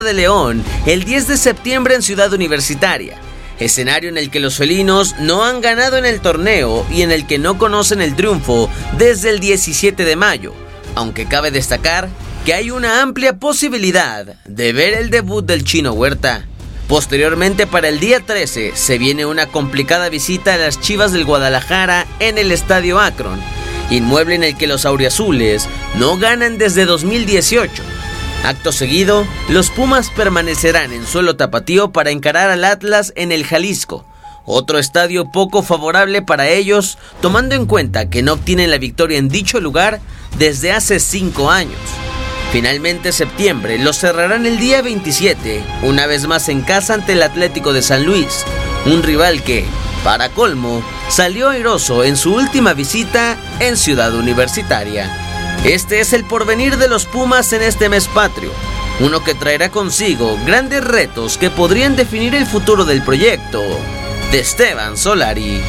de León el 10 de septiembre en Ciudad Universitaria, escenario en el que los felinos no han ganado en el torneo y en el que no conocen el triunfo desde el 17 de mayo, aunque cabe destacar que hay una amplia posibilidad de ver el debut del Chino Huerta. Posteriormente, para el día 13, se viene una complicada visita a las Chivas del Guadalajara en el Estadio Akron, inmueble en el que los auriazules no ganan desde 2018. Acto seguido, los Pumas permanecerán en suelo tapatío para encarar al Atlas en el Jalisco, otro estadio poco favorable para ellos, tomando en cuenta que no obtienen la victoria en dicho lugar desde hace 5 años. Finalmente, septiembre los cerrarán el día 27, una vez más en casa ante el Atlético de San Luis, un rival que, para colmo, salió airoso en su última visita en Ciudad Universitaria. Este es el porvenir de los Pumas en este mes patrio, uno que traerá consigo grandes retos que podrían definir el futuro del proyecto de Esteban Solari.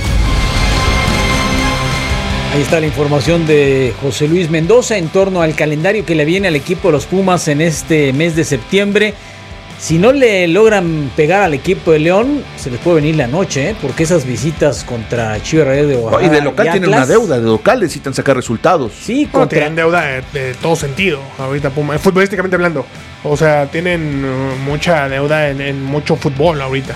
Ahí está la información de José Luis Mendoza en torno al calendario que le viene al equipo de los Pumas en este mes de septiembre. Si no le logran pegar al equipo de León, se les puede venir la noche, porque esas visitas contra Chivas Rayadas de Guadalajara y de local tienen una deuda, de local necesitan sacar resultados. Sí, tienen deuda de todo sentido, ahorita Puma, futbolísticamente hablando. O sea, tienen mucha deuda en mucho fútbol ahorita.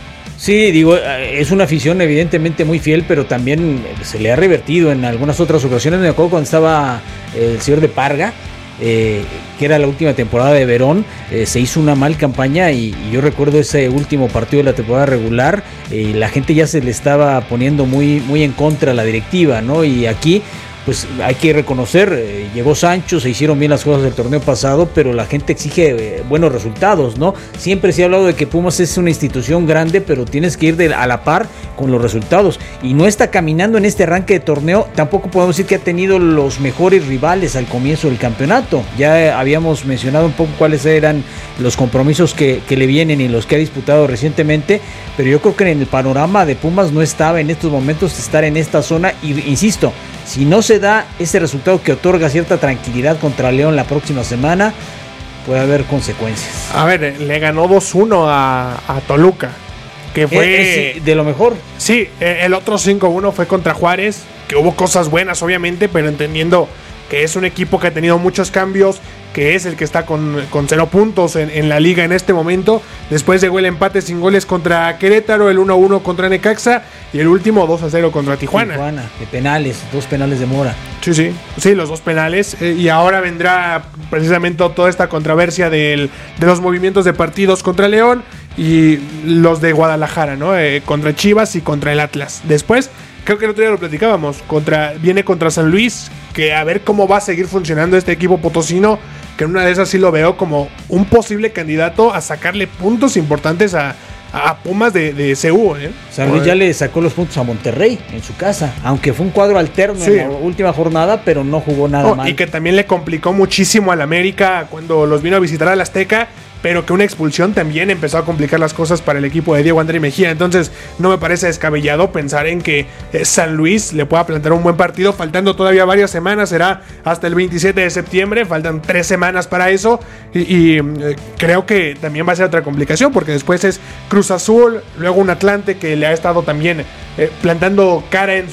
Sí, digo, es una afición evidentemente muy fiel, pero también se le ha revertido en algunas otras ocasiones. Me acuerdo cuando estaba el señor de Parga, que era la última temporada de Verón, se hizo una mal campaña y yo recuerdo ese último partido de la temporada regular, la gente ya se le estaba poniendo muy, muy en contra a la directiva, ¿no? Y aquí pues hay que reconocer, llegó Sancho, se hicieron bien las cosas del torneo pasado, pero la gente exige buenos resultados, ¿no? Siempre se ha hablado de que Pumas es una institución grande, pero tienes que ir a la par con los resultados, y no está caminando en este arranque de torneo. Tampoco podemos decir que ha tenido los mejores rivales al comienzo del campeonato. Ya habíamos mencionado un poco cuáles eran los compromisos que le vienen y los que ha disputado recientemente, pero yo creo que en el panorama de Pumas no estaba en estos momentos estar en esta zona, y insisto, si no se da ese resultado que otorga cierta tranquilidad contra León la próxima semana, puede haber consecuencias. A ver, le ganó 2-1 a Toluca, que fue de lo mejor. Sí, el otro 5-1 fue contra Juárez, que hubo cosas buenas obviamente, pero entendiendo que es un equipo que ha tenido muchos cambios, que es el que está con 0 puntos en la liga en este momento. Después llegó el empate sin goles contra Querétaro, el 1-1 contra Necaxa y el último 2-0 contra Tijuana. De penales, 2 penales de Mora. Sí, los 2 penales. Y ahora vendrá precisamente toda esta controversia de los movimientos de partidos contra León y los de Guadalajara, ¿no? Contra Chivas y contra el Atlas. Después, creo que el otro día lo platicábamos, viene contra San Luis, que a ver cómo va a seguir funcionando este equipo potosino, que en una de esas sí lo veo como un posible candidato a sacarle puntos importantes a Pumas de CU. San Luis ya le sacó los puntos a Monterrey en su casa, aunque fue un cuadro alterno en la última jornada, pero no jugó nada mal. Y que también le complicó muchísimo al América cuando los vino a visitar al Azteca, pero que una expulsión también empezó a complicar las cosas para el equipo de Diego André Mejía. Entonces no me parece descabellado pensar en que San Luis le pueda plantear un buen partido, faltando todavía varias semanas. Será hasta el 27 de septiembre, faltan 3 semanas para eso, y creo que también va a ser otra complicación, porque después es Cruz Azul, luego un Atlante que le ha estado también plantando cara en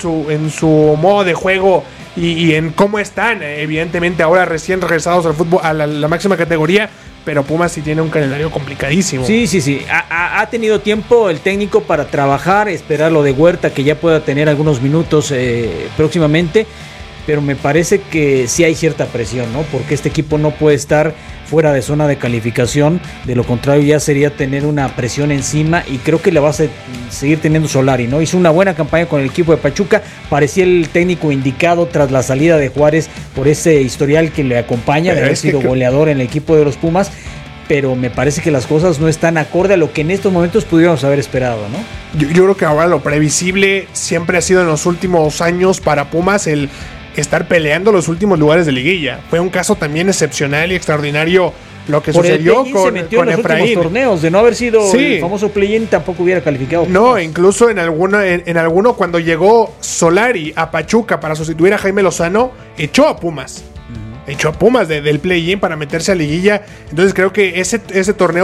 su modo de juego y en cómo están, evidentemente ahora recién regresados al fútbol, a la máxima categoría. Pero Pumas sí tiene un calendario complicadísimo. Sí. Ha tenido tiempo el técnico para trabajar, esperar lo de Huerta, que ya pueda tener algunos minutos próximamente. Pero me parece que sí hay cierta presión, ¿no? Porque este equipo no puede estar fuera de zona de calificación. De lo contrario ya sería tener una presión encima, y creo que la va a seguir teniendo Solari, ¿no? Hizo una buena campaña con el equipo de Pachuca. Parecía el técnico indicado tras la salida de Juárez por ese historial que le acompaña, de haber sido goleador en el equipo de los Pumas. Pero me parece que las cosas no están acorde a lo que en estos momentos pudiéramos haber esperado, ¿no? Yo creo que ahora lo previsible siempre ha sido en los últimos años para Pumas el estar peleando los últimos lugares de liguilla. Fue un caso también excepcional y extraordinario lo que sucedió con los Efraín. Torneos, de no haber sido el famoso play-in, tampoco hubiera calificado. No, incluso en alguno cuando llegó Solari a Pachuca para sustituir a Jaime Lozano, echó a Pumas. echó a Pumas del play-in para meterse a liguilla. Entonces creo que ese torneo